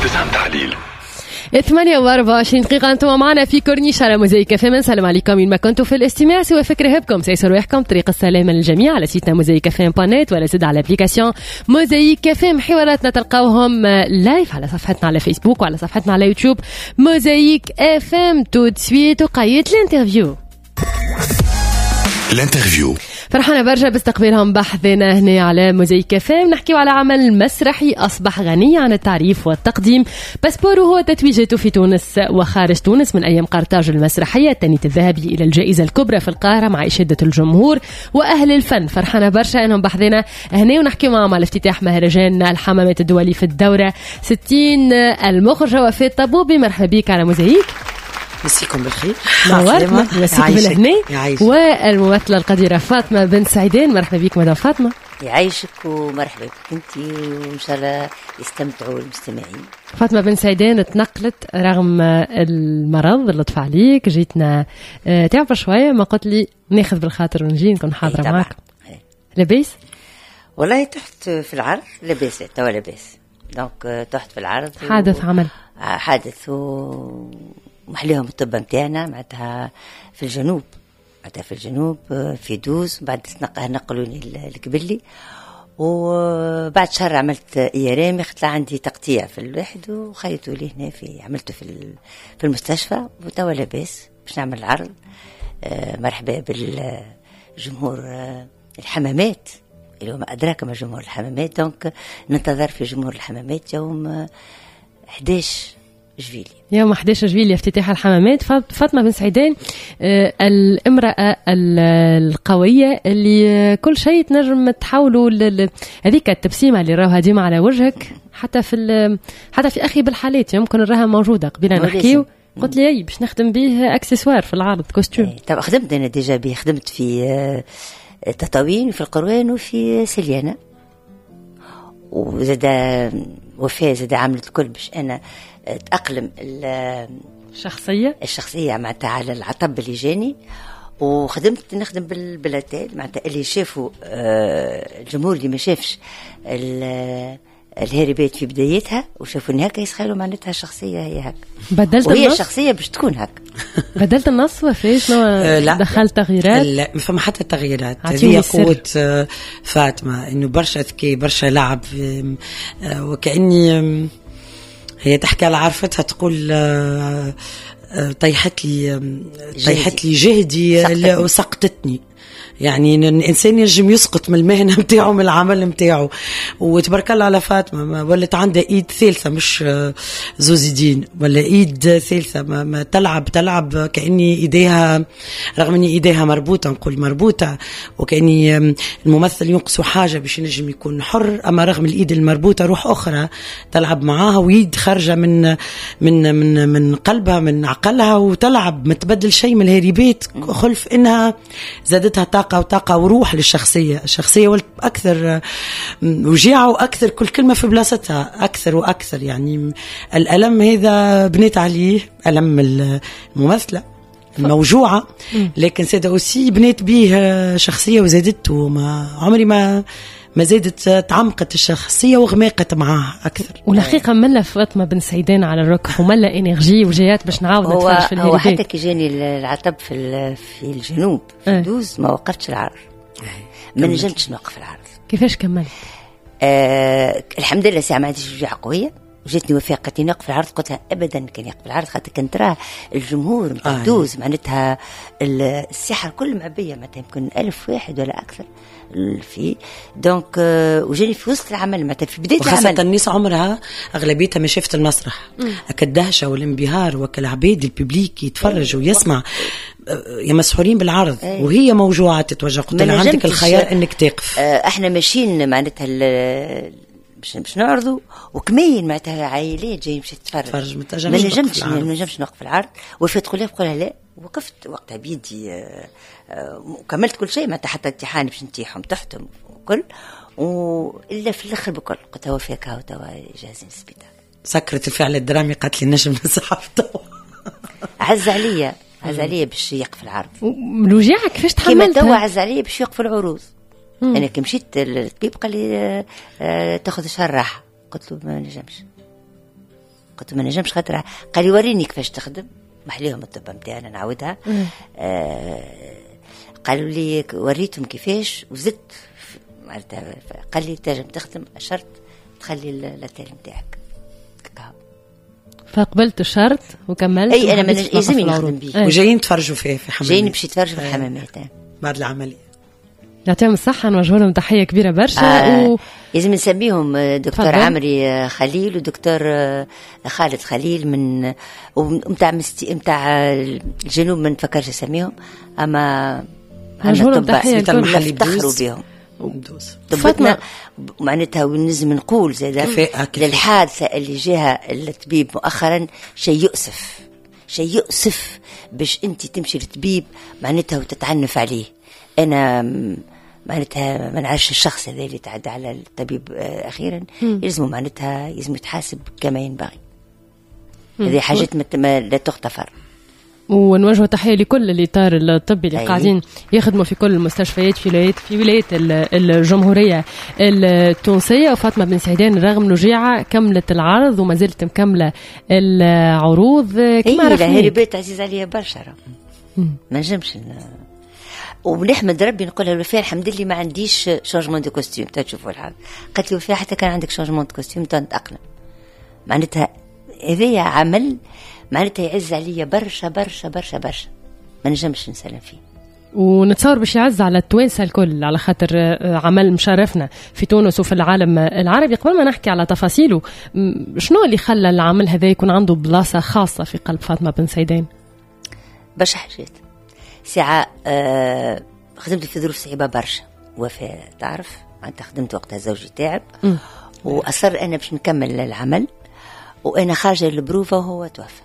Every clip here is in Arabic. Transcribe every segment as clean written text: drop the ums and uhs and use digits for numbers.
9 تحليل 28 دقيقة أنتم معنا في كورنيش على موزايك FM. سلام عليكم من ما كنتوا في الاستماع. سوى فكرة هبكم سيسر ويحكم طريق السلامة للجميع على سيتنا موزايك FM.net ولا زد على الابليكاسيون موزايك FM. حواراتنا تلقاوهم لايف على صفحتنا على فيسبوك وعلى صفحتنا على يوتيوب موزايك FM. تو تسويت وقاية الانترفيو. فرحانة برشا باستقبالهم بحثنا هنا على موزايك FM. نحكيو على عمل مسرحي أصبح غني عن التعريف والتقديم. باسبور هو تتويجته في تونس وخارج تونس من أيام قرطاج المسرحية التانيت الذهبي إلى الجائزة الكبرى في القاهرة مع إشادة الجمهور وأهل الفن. فرحانة برشا أنهم بحثنا هنا ونحكيو معهم على افتتاح مهرجان الحمامات الدولي في الدورة 60. المخرجة وفاة طبوبي، مرحبا بك على موزايك. مسيكم بالخير. نورتنا مسيك بالهني. والممثلة القديرة فاطمة بن سعيدين، مرحبا بك مدام فاطمة. يعيشك ومرحبا بك انتي وان شاء الله يستمتعوا المستمعين. فاطمة بن سعيدين تنقلت رغم المرض اللي طفى عليك، جيتنا تعب شوية ما قلت لي ناخذ بالخاطر ونجي نكون حاضرة معك. لاباس؟ والله تحت في العرض لاباس، توا لاباس دونك تحت في العرض. حادث ومحليهم الطب متاعنا معناتها في الجنوب، معناتها في الجنوب في دوز. بعد نقلوني القبلي وبعد شهر عملت إيرامي، خطلع عندي تقطيع في الواحد وخيطوا لي هنا عملته في المستشفى. وتوا لاباس باش نعمل العرض. مرحبا بالجمهور الحمامات اللي هو ما أدراك ما جمهور الحمامات. دونك ننتظر في جمهور الحمامات يوم 11 جويلية. يوم 11 جويلية افتتاح الحمامات. فاطمة بن سعيدين الامرأة القوية اللي كل شيء تنجم تحاولوا هذيك التبسيمة اللي راها ديما على وجهك حتى في أخي بالحالات يمكن نراها موجودة. قبل نحكيو قلت لي أي باش نخدم به أكسسوار في العرض كوستيوم. طب خدمت أنا ديجا به، خدمت في تطاوين وفي القروان وفي سليانة وزاد وفاة زاد عملت الكل باش أنا تأقلم الشخصية معناتها على العطب اللي جاني. وخدمت نخدم بالبلاتال معناتها اللي شافوا الجمهور اللي ما شافش الهربات في بدايتها وشافوني هكا يسخيلوا معناتها الشخصية هي هكا. بدلت وهي النص؟ الشخصية باش تكون هكا. بدلت النص وفاش لا دخلت تغييرات؟ لا ما فما حتى تغييرات. هذه قوة فاطمة انه برشا ذكي برشا لعب. وكأني هي تحكي على عرفتها تقول طيحت لي جهدي وسقطتني. يعني الإنسان ينجم يسقط من المهنة متاعه من العمل متاعه. وتبارك الله على فاطمة ولت عندها إيد ثالثة مش زوزيدين ولا إيد ثالثة ما تلعب كأني إيديها رغم أني إيديها مربوطة نقول مربوطة وكأني الممثل ينقص حاجة باش ينجم يكون حر. أما رغم الإيد المربوطة روح أخرى تلعب معاها ويد خارجة من قلبها من عقلها وتلعب ما تبدل شيء من الهريبات خلف إنها زادتها طاقة وروح للشخصية. الشخصية ولت أكثر وجيعة وأكثر كل كلمة في بلاصتها أكثر وأكثر. يعني الألم هذا بنيت عليه ألم الممثلة الموجوعة لكن سيدا أوسي بنيت بيه شخصية وزادته. ما عمري ما زادت تعمقت الشخصية وغماقت معاها أكثر. والحقيقة ملا فاطمة بن سعيدين على الركح وملا إنرجي وجيات باش نعاود نتفرج في الهريبات. هو حتى كي جاني العتب في الجنوب في دوز ما وقفتش العرض. ما نجمتش نوقف العرض. كيفاش كملت؟ الحمد لله ساعة ما عنديش وجع قوية. وجاتني وفاة قالت لي نقف العرض، قلت لها ابدا كان يقف العرض خاطر كان ترى الجمهور نتاع دوز معناتها الساحه الكل معبيه معناتها يمكن 1000 واحد ولا اكثر في دونك وجاني في وسط العمل معناتها في بدايه العمل. وخاصه الناس عمرها اغلبيتها ما شافت المسرح الدهشه والانبهار وكالعباد الببليك يتفرج ويسمع يا مسحورين بالعرض وهي موجوعه تتوجه. قلت لها عندك الخيار انك تقف. احنا ماشيين معناتها باش نعرضوا وكمين معناتها عائلات جاي مشات تتفرج. ما نجمش نوقف العرض. وفات تقول لها لا وقفت وقتها بيدي وكملت كل شيء معناتها حتى امتحاني باش نتيحهم تحتهم وكل الا في الاخر بكل قلت هو فيك هاو توا جاهزين السبيطار. سكرت الفعل الدرامي قالت لي نجم نسحب توا. عز عليا باش يقف العرض. من وجعك كيفاش تحملت؟ كيما توا عز عليا باش يوقف العروض. انا كي مشيت للطبيب قال لي تاخذ شهر راحه. قلت له ما نجمش قلت ما نجمش خاطر قال لي وريني كيفاش تخدم محليهم الطب نتاعنا نعاودها. قالوا لي وريتهم كيفاش وزدت معناتها. قال لي تنجم تخدم شرط تخلي اللاتيل نتاعك. فقبلت الشرط وكملت. اي انا يلزمني نخدم بيه. وجايين تفرجوا فيه في حمامات. جايين باش يتفرجوا في الحمامات بعد العمليه. يعطيهم الصحه، نوجه لهم تحيه كبيره برشا. لازم نسميهم دكتور عمري خليل ودكتور خالد خليل من نتاع الجنوب، ما نفكرش اسميهم، اما نفتخروا بهم. طبتنا معناتها ونزم نقول زاد للحادثة اللي جاها الطبيب مؤخرا شيء يؤسف باش انت تمشي للطبيب معناتها وتتعنف عليه. انا معناتها ما نعرفش الشخص هذا اللي تعدى على الطبيب اخيرا يلزم معناتها يلزم يتحاسب كما ينبغي. هذه حاجات لا تغتفر. ونوجه تحية لكل الإطار الطبي اللي قاعدين يخدموا في كل المستشفيات في ولاية الجمهورية التونسية. وفاطمة بن سعيدان رغم الوجيعة كملت العرض وما زلت مكملة العروض كما عرفنا. هي بيت عزيز عليها برشا، ما نجمش ونحمد ربي نقولها الوفاء الحمد لله ما عنديش شانجمون دو كوستيم. تشوفوا الحال قالت لي وفاء حتى كان عندك شانجمون دو كوستيم تنتأقلم. معناتها هذايا عمل معناتها يعز عليا برشا برشا برشا برشا، ما نجمش نسلم فيه. ونتصور باش يعز على التوانسة الكل على خاطر عمل مشرفنا في تونس وفي العالم العربي. قبل ما نحكي على تفاصيله، شنو اللي خلى العمل هذا يكون عنده بلاصة خاصة في قلب فاطمة بن سعيدان؟ برشا حاجات. ساعة خدمت في ظروف صعيبة برشا. وفاء تعرف معناتها خدمت وقتها زوجي تعب وأصر أنا باش نكمل العمل وأنا خارجة للبروفة وهو توفى.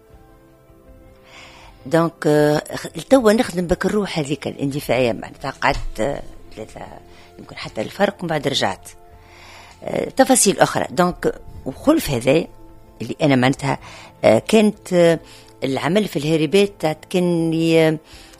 دونك توا نخدم بك الروح هذيك الاندفاعية. معناتها قعدت 3 يمكن حتى الفرق ومن بعد رجعت تفاصيل أخرى. دونك وخلف هذا اللي أنا معناتها كانت العمل في الهربات كان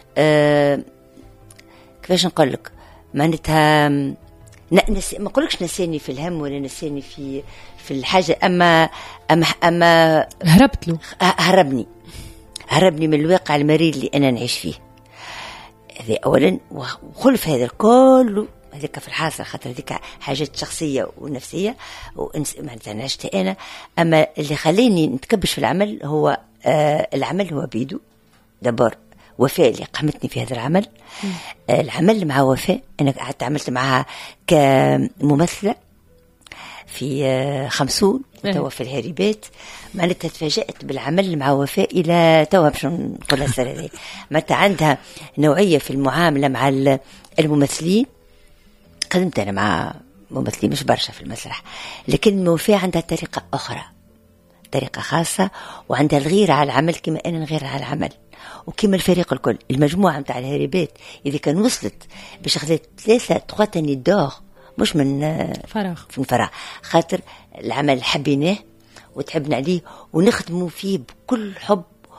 كيفاش نقول لك معناتها ما نقولكش نساني في الهم ولا نساني في الحاجة، أما هربت له، هربني من الواقع المرير اللي أنا نعيش فيه. هذا أولا. وخلف هذا الكل هذيك في الحاصل خاطر هذيك حاجات شخصية ونفسية معناتها نعشتها أنا. أما اللي خليني نتكبش في العمل هو العمل هو بيدو دبر. وفاء اللي قامتني في هذا العمل. العمل مع وفاء أنا قعدت عملت معها كممثلة في 50 توا في الهربات. معناتها تفاجأت بالعمل مع وفاء إلى توا باش نقولها السنة هذه. معناتها عندها نوعية في المعاملة مع الممثلين. خدمت أنا مع ممثلين مش برشا في المسرح، لكن وفاء عندها طريقة أخرى، طريقة خاصة، وعندها الغيرة على العمل كما أنا نغير على العمل وكما الفريق الكل. المجموعة متاع الهربات إذا كان وصلت باش أخذت 3 تاني دور مش من فراغ خاطر العمل حبيناه وتعبنا عليه ونخدموا فيه بكل حب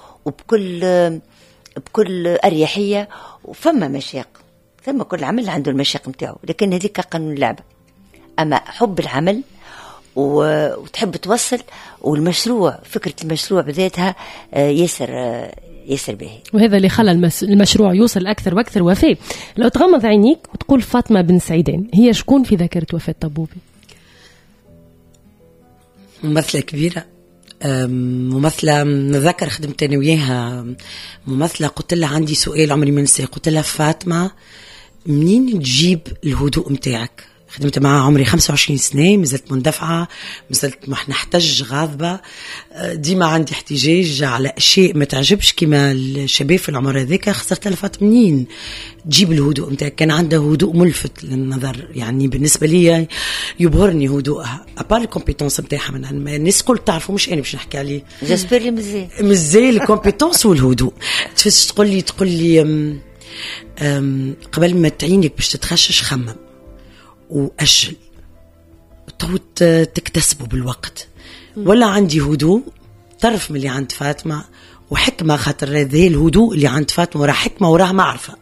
وبكل أريحية. وفما مشاق، ثم كل عمل عنده المشاق متاعه، لكن هذيك قانون اللعبة. أما حب العمل وتحب توصل، والمشروع فكرة المشروع بذاتها ياسر باهي. وهذا اللي خلى المشروع يوصل أكثر وأكثر. وفاء لو تغمض عينيك وتقول فاطمة بن سعيدان، هي شكون في ذاكرة وفاء طبوبي؟ ممثلة كبيرة، ممثلة نذكر خدمت أنا وياها ممثلة. قلت لها عندي سؤال عمري ما ننساه، قلت لها فاطمة منين تجيب الهدوء متاعك؟ خدمت معها عمري 25 سنة، مازلت مندفعة، مازلت ما نحتاج غاضبة، ديما عندي احتجاج على أشياء ما تعجبش كما الشباب في العمر هذاك. خسرت لفات منين تجيب الهدوء متاعك؟ كان عندها هدوء ملفت للنظر، يعني بالنسبة لي يبهرني هدوءها. أبار الكومبيتونس متاعها من الناس كل تعرفوا، مش أنا باش نحكي عليه، جاسبر لي مزال الكومبيتونس والهدوء. تقول لي قبل ما تعينك باش تتخشش خمم وأجل تكتسبه بالوقت. ولا عندي هدوء طرف من اللي عند فاطمة وحكمة، خاطر ذي الهدوء اللي عند فاطمة وراه حكمة وراه معرفة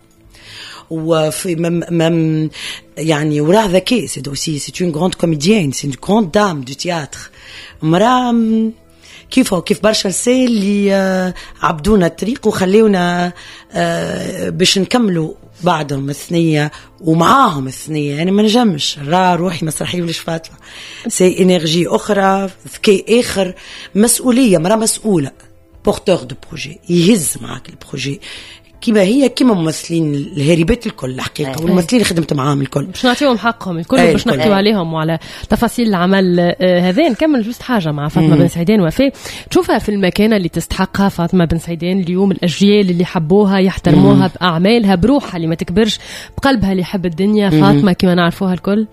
وفي يعني وراه ذكاء. سي دوسي سي اون غراند كوميديان، سي اون غراند دام دو تياتر. مرا كيف برشا نساء اللي عبدونا الطريق وخليونا باش نكملوا بعدهم الثنية ومعاهم الثنية. يعني ما نجمش روحي مسرحية ولا فاتمة سي انرجي أخرى، ذكاء آخر، مسؤولية، مرة مسؤولة، بورتور دو بروجي، يهز معاك البروجي كيما ممثلين الهريبات الكل الحقيقة والممثلين اللي خدمت معاهم الكل باش نعطيهم حقهم الكل باش نحكيو عليهم وعلى تفاصيل العمل هذا. نكمل جوست حاجة مع فاطمة بن سعيدان وفاء، تشوفها في المكانة اللي تستحقها فاطمة بن سعيدان اليوم، الأجيال اللي حبوها يحترموها بأعمالها بروحها اللي ما تكبرش، بقلبها اللي يحب الدنيا، فاطمة كما نعرفوها الكل.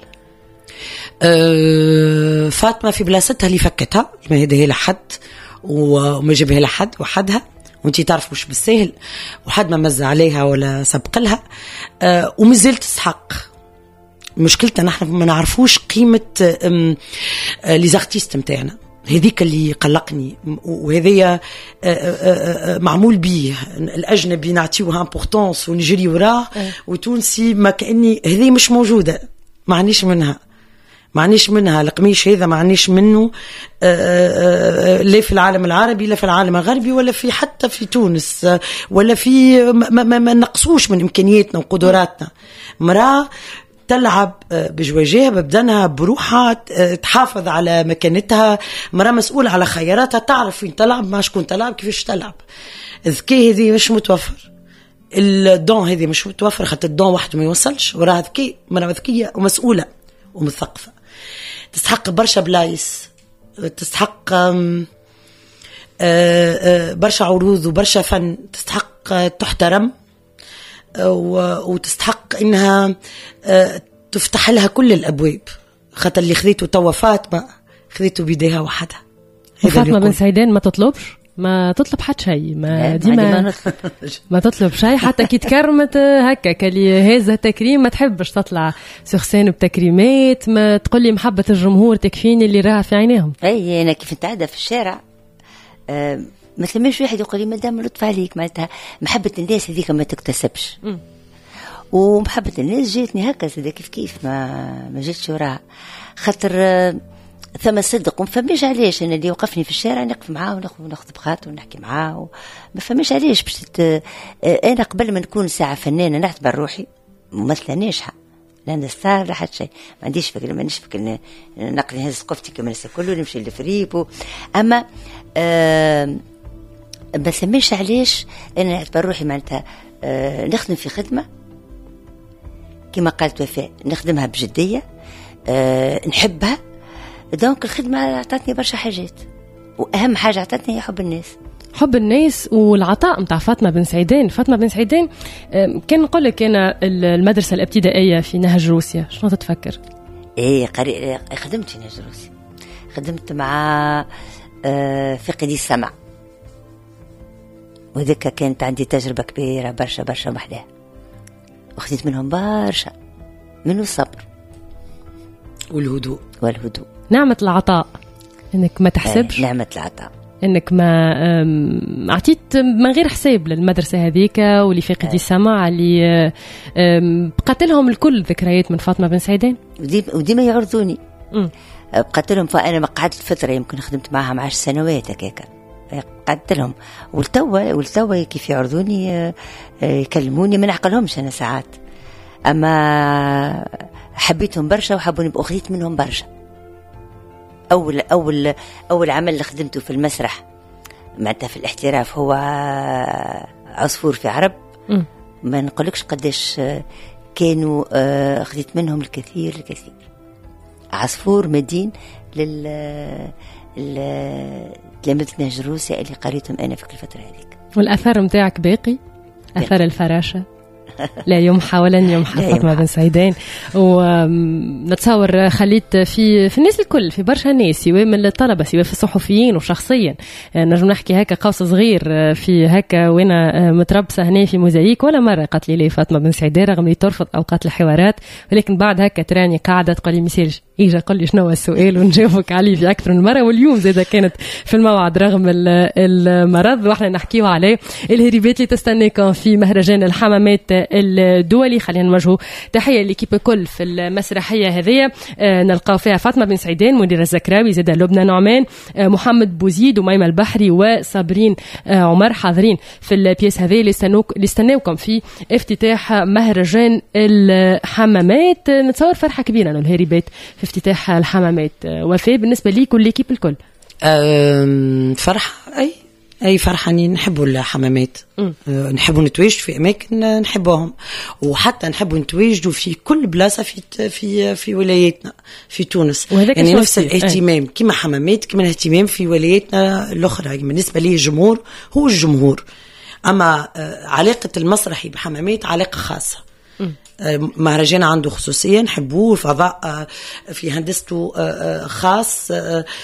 فاطمة في بلاصتها اللي فكتها ما هي لحد وما جابها لحد وحدها، وانتي تعرف مش بالسهل وحد ما مز عليها ولا سبق لها، ومازال تستحق. مشكلتنا نحن ما نعرفوش قيمة لي زارتيست متاعنا، هذيك اللي قلقني، وهذيا معمول بيه الأجنبي نعطيوها امبورطونس ونجري وراه، وتونسي ما كأني هذي مش موجودة، معنيش منها القميش هذا، معنيش منه لا في العالم العربي لا في العالم الغربي ولا في حتى في تونس، ولا في ما نقصوش من إمكانياتنا وقدراتنا. مرأة تلعب بجواجها ببدنها بروحها، تحافظ على مكانتها، مرأة مسؤولة على خياراتها، تعرف فين تلعب، مع شكون تلعب، كيفاش تلعب. الذكاء هذه مش متوفر، الدون هذه مش متوفر، خاطر الدون وحده ما يوصلش، وراها ذكاء، مرأة ذكية ومسؤولة ومثقفة، تستحق برشا بلايس، تستحق برشا عروض وبرشا فن، تستحق تحترم، وتستحق انها تفتح لها كل الابواب، خاطر اللي خذيته توا فاطمة خذيته بيديها وحدها. فاطمة بن سعيدان ما تطلب حتى شيء، ما تطلب شيء، حتى كي تكرمت هكا كلي هذا تكريم ما تحبش تطلع سخسان بتكريمات، ما تقولي محبة الجمهور تكفيني اللي راها في عينيهم. اي انا كيف نتعدى في الشارع ما ثماش واحد يقول لي مدام لطف عليك، معناتها محبة الناس هذيك ما تكتسبش، ومحبة الناس جاتني هكا زي كيف ما جاتش وراها، خاطر ثم صدق. وما فماش علاش انا اللي يوقفني في الشارع نقف معاه وناخذ بخاطر ونحكي معاه، ما فماش علاش باش انا قبل ما نكون ساعه فنانه نعتبر روحي ممثله ناجحه، لا نستاهل لا حتى شيء، ما عنديش فكره نقضي هز قفتي كما الناس كله نمشي لفريب اما ما فماش علاش انا نعتبر روحي معناتها نخدم في خدمه كما قالت وفاء، نخدمها بجديه، نحبها. دونك الخدمة أعطتني برشا حاجات، وأهم حاجة أعطتني هي حب الناس والعطاء متاع فاطمة بن سعيدان. فاطمة بن سعيدان كان نقول لك أنا المدرسة الابتدائية في نهج روسيا، شنو تتفكر؟ خدمت في نهج روسيا، خدمت مع فقدي السمع، وذلك كانت عندي تجربة كبيرة برشا محلاها، وخديت منهم برشا، منه الصبر والهدوء. نعمة العطاء، انك ما تحسبش، نعمة العطاء انك ما اعطيت من غير حساب للمدرسة هذيك واللي فاقدي السمع اللي بقاتلهم الكل ذكريات من فاطمة بن سعيدان، وديما يعرضوني بقاتلهم. فأنا ما قعدت فترة يمكن خدمت معها 10 سنوات هكاك، قعدت والتوا كيف يعرضوني يكلموني ما نعقلهمش أنا ساعات، أما حبيتهم برشا وحبوني بأخذت منهم برشا. أول عمل اللي خدمته في المسرح معناتها في الاحتراف هو عصفور في عرب، ما نقولكش قداش كانوا خديت منهم الكثير. عصفور مدين لتلامذة نهج روسيا اللي قريتهم أنا في الفترة هذيك. والأثر متاعك باقي أثر الفراشة لا يمحى ولن يمحى فاطمة بن سعيدان. ونتصور خليت في الناس الكل، في برشا ناس سواء من الطلبة سواء في الصحفيين وشخصيا، نجم نحكي هكا قوس صغير في هكا وانا متربصة هنا في موزايك، ولا مرة قالت لي فاطمة بن سعيدان رغم لي ترفض أوقات الحوارات، ولكن بعد هكا تراني قاعدة تقول لي ميساج إيجا قل لي شنو السؤال ونجاوبك عليه في أكثر من مرة. واليوم زيدا كانت في الموعد رغم المرض، وإحنا نحكيه عليه الهريبات اللي تستناكم في مهرجان الحمامات الدولي. خلينا نوجهوا تحية لكيب كل في المسرحية هذه، نلقاو فيها فاطمة بن سعيدان، منيرة الزكراوي، زيدا لبنى نعمان، محمد بوزيد وميمة البحري وصابرين عمر حاضرين في البيس هذه اللي استناوكم في افتتاح مهرجان الحمامات. نتصور فرحة كبيرة انه الهريبات في افتتاح الحمامات. وفاء بالنسبة ليك والليكيب الكل فرحة، أي فرحانين. نحبوا الحمامات، نحبوا نتواجد في أماكن نحبوهم، وحتى نحبوا نتواجدوا في كل بلاصة في ولاياتنا في تونس. يعني نفس الاهتمام كما حمامات كما الاهتمام في ولاياتنا الأخرى. بالنسبة لي الجمهور هو الجمهور، أما علاقة المسرحي بحمامات علاقة خاصة. مهرجان عنده خصوصية، نحبوه، الفضاء في هندسته خاص،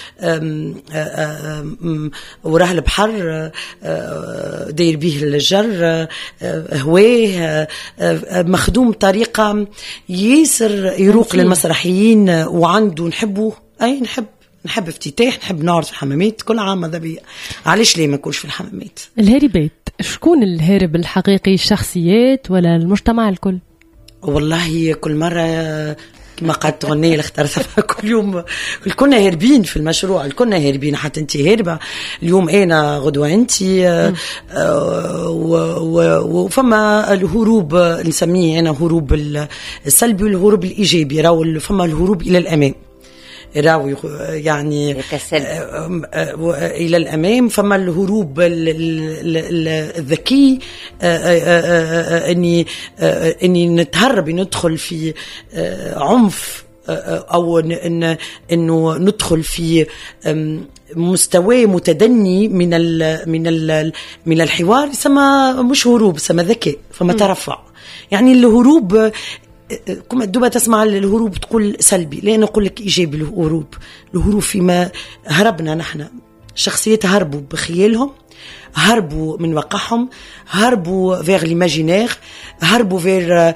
وراه البحر داير به الجر، هواه مخدوم بطريقة ياسر يروق للمسرحيين، وعنده نحبوه. أي نحب افتتاح، نحب نعرض في الحمامات كل عام. ماذا بيا علاش ليه ما نكونش في الحمامات؟ الهاربات شكون الهارب الحقيقي، الشخصيات ولا المجتمع الكل؟ والله كل مرة كما قالت غنية اللي اخترتها كل يوم كنا هاربين في المشروع، كنا هاربين، حتى انت هاربة اليوم انا غدوة انت. وفما الهروب نسميه انا هروب السلبي والهروب الايجابي، راهو فما الهروب الى الامام، راوي يعني إلى الأمام. فما الهروب الذكي، إني نتهرب، ندخل في عنف، أو إنه ندخل في مستوى متدني من الحوار، يسمى مش هروب، يسمى ذكاء، فما ترفع. يعني الهروب كما دوبا تسمع الهروب تقول سلبي، لا نقول لك إيجابي. الهروب فيما هربنا نحن، شخصيات هربوا بخيالهم، هربوا من واقعهم، هربوا vers l'imaginaire، هربوا vers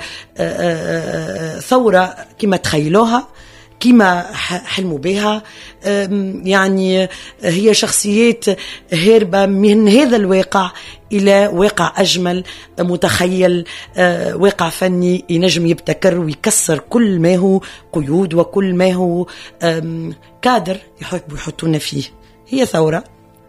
ثورة كما تخيلوها، كما حلموا بها. يعني هي شخصيات هربة من هذا الواقع إلى واقع أجمل متخيل، واقع فني ينجم يبتكر ويكسر كل ما هو قيود وكل ما هو كادر يحبوا يحطونا فيه. هي ثورة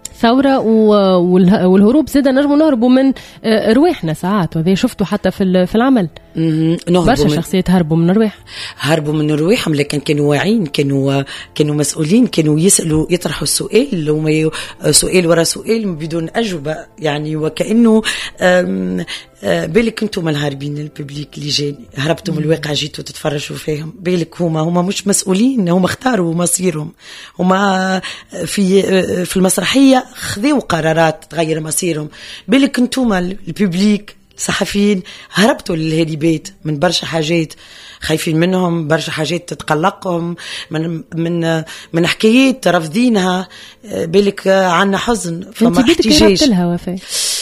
والهروب زيدا نجموا نهربوا من رواحنا ساعات، وهذا شفتوا حتى في العمل برشا شخصيات هربوا من رواحهم، لكن كانوا واعين، كانوا مسؤولين، كانوا يطرحوا السؤال وما سؤال ورا سؤال بدون أجوبة. يعني وكأنه بالك انتم الهاربين الببليك اللي جاني، هربتوا من الواقع جيتوا تتفرجوا فيهم. بالك هما مش مسؤولين، هما اختاروا مصيرهم، هما في المسرحية خذوا قرارات تغير مصيرهم. بالك انتم الببليك صحفيين هربتوا للهريبات من برشا حاجات، خايفين منهم، برشا حاجات تتقلقهم، من حكايات رافضينها. بالك عنا حزن، فما احتجاج. انت لها وفاء؟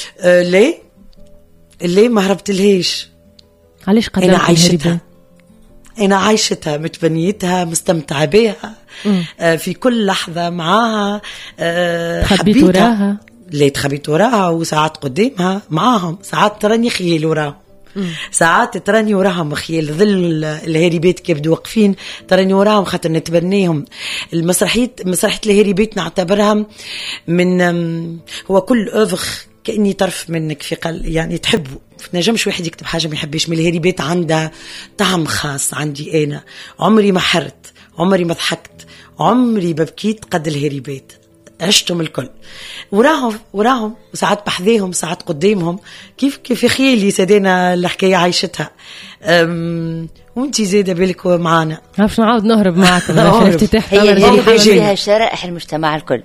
ليه ما هربت لهاش؟ علاش قدرت أنا عايشتها متبنيتها مستمتعة بها، في كل لحظة معاها، حبيت وراها، تخبيت وراها، وساعات قدامها معاهم، ساعات تراني خيال وراهم، ساعات تراني وراهم خيال ظل الهريبات كيف بدو واقفين، تراني وراهم خاطر نتبنيهم. مسرحية الهريبات نعتبرها من هو كل أوفغ كأني طرف منك في يعني تحبه. نجمش واحد يكتب حاجة ما يحبش. من الهريبات عندها طعم خاص عندي أنا، عمري ما حرت، عمري ما ضحكت، عمري ما بكيت قد الهريبات. عشتهم الكل وراهم وساعات بحذيهم، ساعات قدامهم، كيف في خيالي سدينا الحكاية عايشتها. وانتي زيادة بالك معانا، عارفش نعاود نهرب معكم. هي فيها شرائح المجتمع الكل.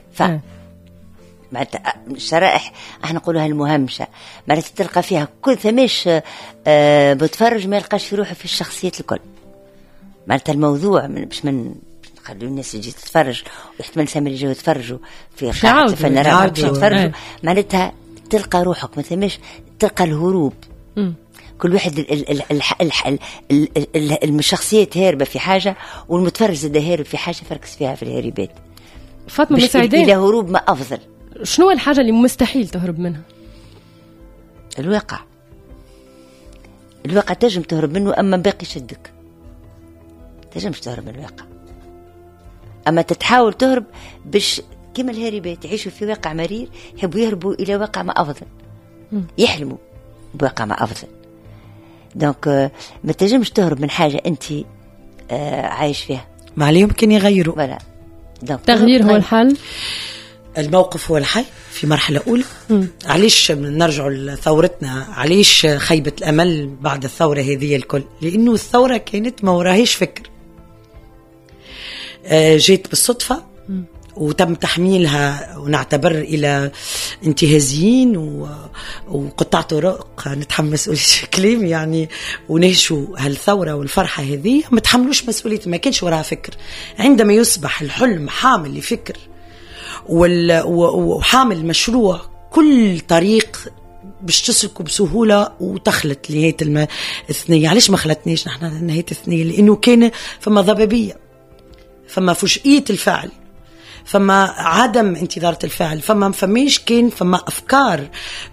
الشرائح احنا نقولها المهمشة، معناتها تلقى فيها كل ثماش بتفرج ما يلقاش في روحه في الشخصيات الكل. معناتها الموضوع باش من خلوا الناس يجي تتفرج، واحتمال سامر يجوا يتفرجوا في قاعة فنرات باش يتفرجوا، معناتها تلقى روحك ما ثماش، تلقى الهروب كل واحد الشخصيات هاربة في حاجة والمتفرج زاد هارب في حاجة فركز فيها في الهاربات. فاطمة مساعدين إلى هروب ما أفضل. شنو الحاجة اللي مستحيل تهرب منها؟ الواقع تجم تهرب منه، أما باقي يشدك تجمش تهرب من الواقع. أما تتحاول تهرب باش كما الهاربات يعيشوا في واقع مرير، يحبوا يهربوا إلى واقع ما أفضل، يحلموا بواقع ما أفضل. دونك ما تجمش تهرب من حاجة أنت عايش فيها، ما عليه يمكن يغيروا. ولا تغيير هو الحل، الموقف هو الحل في مرحلة أولى. علاش نرجع لثورتنا؟ علاش خيبة الأمل بعد الثورة هذه الكل؟ لأنه الثورة كانت ما وراهيش فكر، جيت بالصدفة وتم تحميلها ونعتبر إلى انتهازيين وقطاع طرق نتحمس كلام يعني، ونهشوا هالثورة والفرحة هذه ما تحملوش مسؤولية، ما كانش وراها فكر. عندما يصبح الحلم حامل لفكر وحامل مشروع، كل طريق باش تسلكوا بسهولة وتخلط نهاية الثنية. علاش ما خلطناش نحن نهاية الثنية؟ لأنه كان فما ضبابية، فما فجئية الفعل، فما عدم انتظار الفعل، فماش كان فما أفكار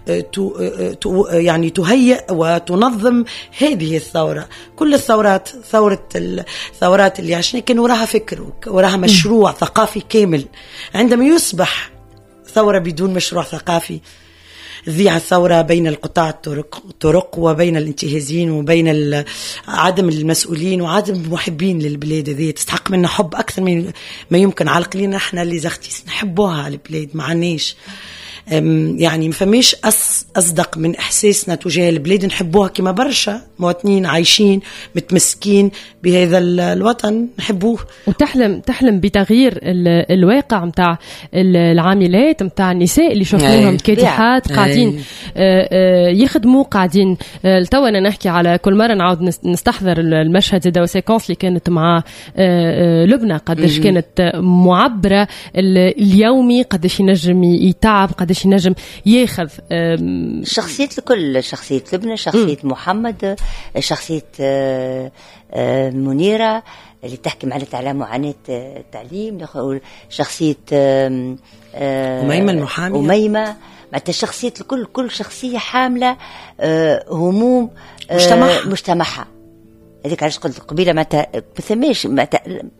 يعني تهيئ وتنظم هذه الثورة. كل الثورات، الثورات اللي عشنا كان وراها فكر، وراها مشروع ثقافي كامل. عندما يصبح ثورة بدون مشروع ثقافي، ذيع الثورة بين القطاع الطرق وبين الانتهازيين وبين عدم المسؤولين وعدم المحبين للبلاد هذه. تستحق منا حب أكثر من ما يمكن. على القليل احنا اللي زختيس نحبوها البلاد، معناش يعني ما فماش أصدق من إحساسنا تجاه البلاد، نحبوها كما برشا مواطنين عايشين متمسكين بهذا الوطن نحبوه. وتحلم بتغيير الواقع متاع العاملات متاع النساء اللي شفناهم كادحات قاعدين يخدموا، قاعدين تونا نحكي على كل مرة نعود نستحضر المشهد هذا وسيكونس اللي كانت مع لبنى، قديش كانت معبرة اليومي، قديش ينجم يتعب، قديش ينجم ياخذ شخصية الكل، شخصية لبنى، شخصية محمد، شخصية منيرة اللي تحكي معناتها على معاناة التعليم، شخصية أميمة المحامية، أميمة، معناتها شخصية الكل، كل شخصية حاملة هموم مجتمعها. هذيك علاش قلت قبيلة معناتها بثماش معناتها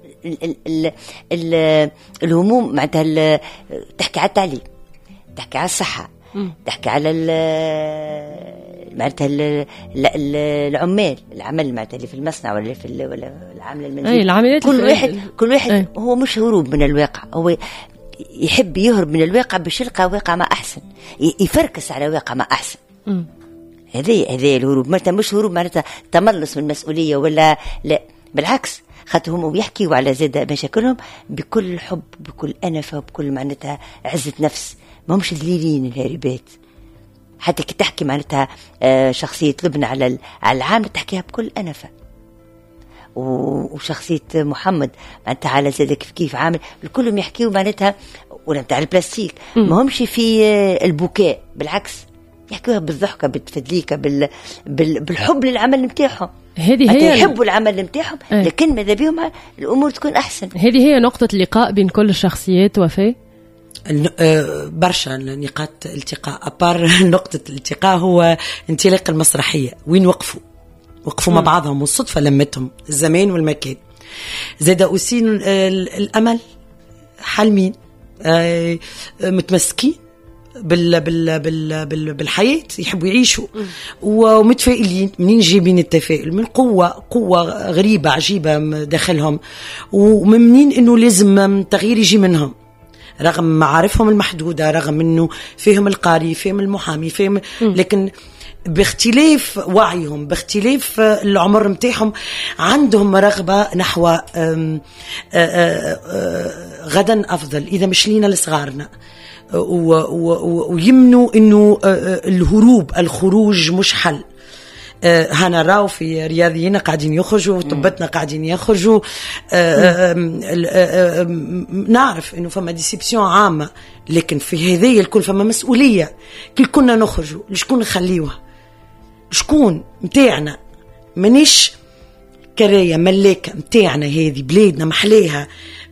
الهموم، معناتها تحكي على التعليم، تحكي على الصحة، تحكي على معناتها العمال، العمل معناتها اللي في المصنع ولا في ولا العامل المنزلي. كل واحد هو مش هروب من الواقع، هو يحب يهرب من الواقع باش يلقى واقع ما أحسن، يفركس على واقع ما أحسن. هذه الهروب، معناتها مش هروب معناتها تملص من المسؤولية ولا لا، بالعكس خاطرهم يحكيوا على زاد مشاكلهم بكل حب، بكل أنفة، وبكل معناتها عزة نفس. ما همش ذليلين الهاربات. حتى كي تحكي معناتها شخصية لبنى على العامل تحكيها بكل أنفة، وشخصية محمد معناتها على زاد كيف عامل، الكلهم يحكيوا معناتها ولا نتاع البلاستيك. ما همش في البكاء، بالعكس يحكوها بالضحكة، بالتفدليكة، بالحب للعمل نتاعهم. هذه هي يحبوا العمل نتاعهم، لكن ماذا بهم الأمور تكون أحسن. هذه هي نقطة اللقاء بين كل الشخصيات. وفاء برشا نقاط التقاء، أبار نقطة الالتقاء هو انطلاق المسرحية، وين وقفوا مع بعضهم، والصدفة لمتهم الزمان والمكان. زاد أسين الأمل، حلمين متمسكين بالحياة، يحبوا يعيشوا ومتفائلين. منين جايبين التفاؤل؟ من قوة غريبة عجيبة داخلهم، ومنين إنه لازم تغيير يجي منهم رغم معارفهم المحدودة، رغم إنه فيهم القاري، فيهم المحامي، فيهم، لكن باختلاف وعيهم، باختلاف العمر متاعهم، عندهم رغبة نحو غدا أفضل إذا مش لينا لصغارنا، ويمنوا إنه الخروج مش حل. هنا راو في رياضيين قاعدين يخرجوا، طبتنا قاعدين يخرجوا، نعرف إنه فما ديسيبسيون عامة، لكن في هذه الكل فما مسؤولية. كل كنا نخرجوا لشكون نخليوها؟ شكون متاعنا مانيش كراية ملاكة متاعنا، هذه بلادنا محليها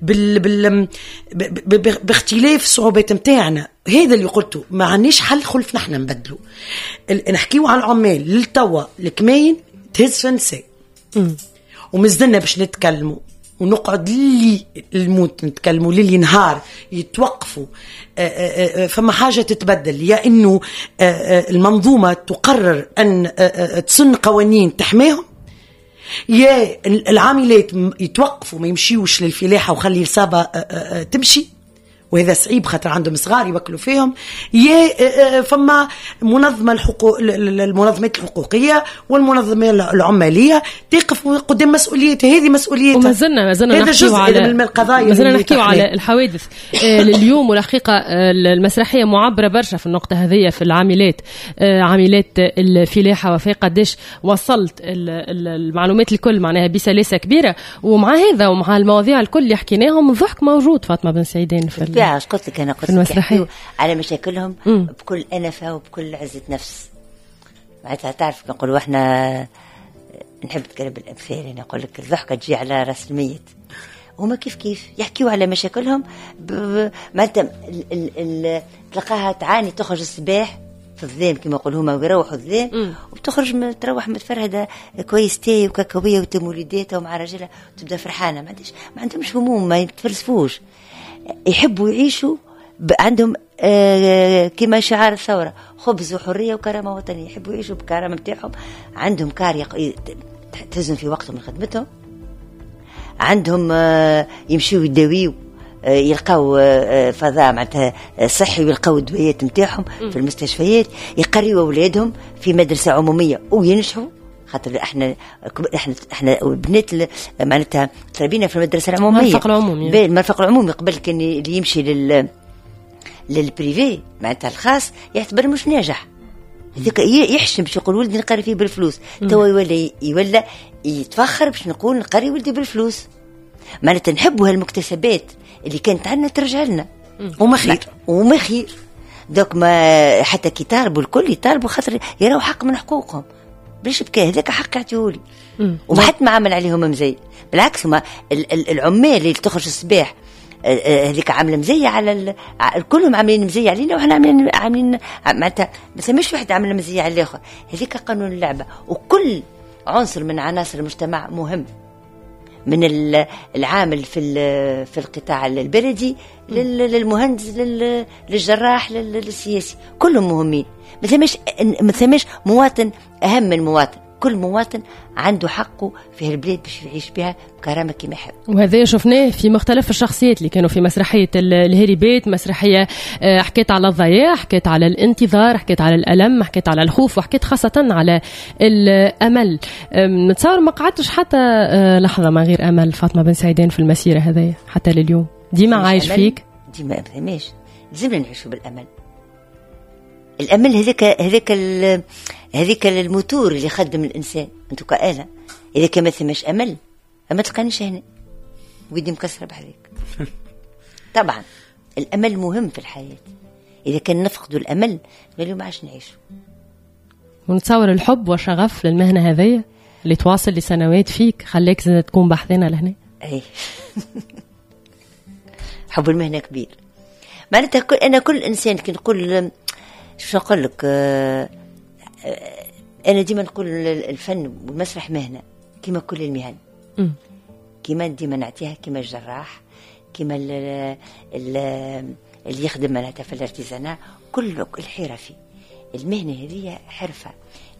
باختلاف الصعوبات متاعنا. هذا اللي قلته، ما عنيش حل خلف نحن نبدلوا. نحكيو على العمال للتوا الكماين تهز فنسي ومزلنا باش نتكلموا ونقعد للي الموت نتكلموا، للي نهار يتوقفوا. فما حاجة تتبدل، يا إنه المنظومة تقرر أن تسن قوانين تحميهم، يا العاملات يتوقفوا ما يمشيوش للفلاحة وخلي السابة تمشي، وهذا صعيب خاطر عندهم صغار يوكلوا فيهم. يا فما منظمة المنظمات الحقوقية والمنظمة العمالية تقف قدام مسؤوليتها، هذه مسؤوليتها. وما زلنا نحكيو على الحوادث اليوم. والحقيقة المسرحية معبرة برشا في النقطة هذه في العاملات، عاملات الفلاحة، وفي قديش وصلت المعلومات الكل معناها بسلاسة كبيرة. ومع هذا ومع المواضيع الكل اللي حكيناهم الضحك موجود. فاطمة بن سعيدين في قلت لك أنا قلت على مشاكلهم بكل أنفة وبكل عزة نفس. معناتها تعرف نقولوا إحنا نحب نتكلم بالأمثال، أنا أقول لك الضحكة تجي على رأس الميت. هما كيف يحكيوا على مشاكلهم معناتها تلقاها تعاني تخرج الصباح في الظلام كما يقولوا هما ويروحوا الظلام، وبتخرج تروح متفرهدة كويس تاي وكاكاوية وتموليداتها ومع راجلها وتبدأ فرحانة. ما عندهمش هموم، ما يتفلسفوش، يحبوا يعيشوا عندهم كما شعار الثورة، خبز وحرية وكرامة وطنية. يحبوا يعيشوا بكرامة متاعهم، عندهم كار تهزم في وقتهم من خدمتهم، عندهم يمشيوا يداويوا يلقاو فضاء معناتها صحي ويلقاو الدويات متاعهم في المستشفيات، يقريوا أولادهم في مدرسة عمومية وينجحوا. خاطر احنا بنات معناتها تربينا في المدرسه العموميه، المرفق العمومي قبل كان اللي يمشي للبريفي معناتها الخاص يعتبر مش ناجح، هذاك يحشم باش يقول ولدي نقري فيه بالفلوس. توا يولى يتفخر باش نقول نقري ولدي بالفلوس. معناتها نحبوا هالمكتسبات اللي كانت عندنا ترجع لنا وما خير دوك. ما حتى كي يطالبوا الكل يطالبوا خاطر يراو حق من حقوقهم، بلاش بكاه هذاك حق يعطيهولي وما حد ما عمل عليهم مزي. بالعكس هما العمال اللي تخرج الصباح هذيك عامله مزيه على كلهم عاملين مزيه علينا، وحنا عاملين معناتها ما سميش واحد عامل مزيه على الاخر. هذيك قانون اللعبه، وكل عنصر من عناصر المجتمع مهم، من العامل في القطاع البلدي للمهندس للجراح للسياسي، كلهم مهمين. ما ثماش مواطن أهم من مواطن، كل مواطن عنده حقه في هالبلاد باش يعيش بها بكرامة كما يحب. وهذا شفناه في مختلف الشخصيات اللي كانوا في مسرحية الهريبات. مسرحية حكيت على الضياع، حكيت على الانتظار، حكيت على الألم، حكيت على الخوف، وحكيت خاصة على الأمل. نتصور ما قعدتش حتى لحظة ما غير أمل فاطمة بن سعيدين في المسيرة هذه حتى لليوم. ديما عايش فيك، ديما ما فهماش، لازمنا نعيشوا بالأمل. الأمل هذيك الموتور اللي يخدم الإنسان. أنتو كآلة إذا كان ما ثماش أمل ما تلقانيش هنا ويدي مكسرة بحذيك. طبعا الأمل مهم في الحياة، إذا كان نفقدوا الأمل ما ما عاش نعيشوا. ونتصور الحب والشغف للمهنة هذه اللي تواصل لسنوات فيك خليك تكون بحثنا لهنا. أي حب المهنة كبير معناتها. أنا كل إنسان كي نقول شو أقول لك، أنا ديما نقول الفن والمسرح مهنة كما كل المهن، كما ديما نعطيها كما الجراح، كما اللي يخدم معناتها في الارتزانات، كل الحرفي. المهنة هذه حرفة،